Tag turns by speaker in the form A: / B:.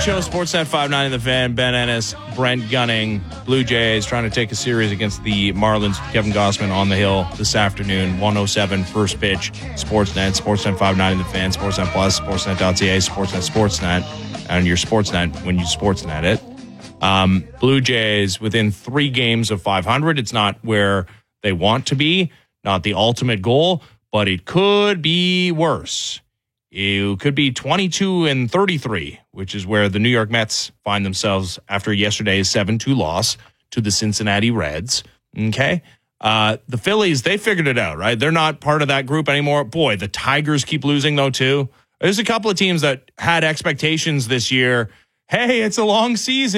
A: Show, Sportsnet 590 The Fan, Ben Ennis, Brent Gunning. Blue Jays trying to take a series against the Marlins. Kevin Gossman on the hill this afternoon, 1:07 first pitch. Sportsnet 590 The Fan, Sportsnet Plus, Sportsnet.ca, Sportsnet, and your Sportsnet when you Sportsnet it. Blue Jays within 3 games of 500. It's not where they want to be, not the ultimate goal, but it could be worse. You could be 22-33, which is where the New York Mets find themselves after yesterday's 7-2 loss to the Cincinnati Reds. Okay? The Phillies, they figured it out, right? They're not part of that group anymore. Boy, the Tigers keep losing, though, too. There's a couple of teams that had expectations this year. Hey, it's a long season.